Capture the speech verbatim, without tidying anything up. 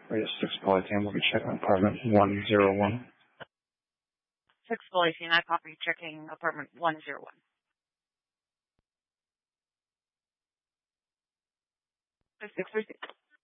Radio six Polytan will be checking apartment one zero one. six Polytan, I copy checking apartment one zero one. six three six.